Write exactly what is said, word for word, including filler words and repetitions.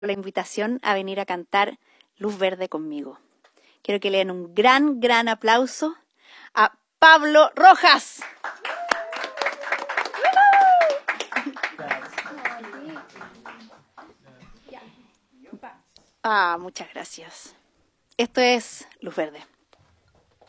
la invitación a venir a cantar Luz Verde conmigo. Quiero que le den un gran, gran aplauso a Pablo Rojas. Ah, muchas gracias. Esto es Luz Verde.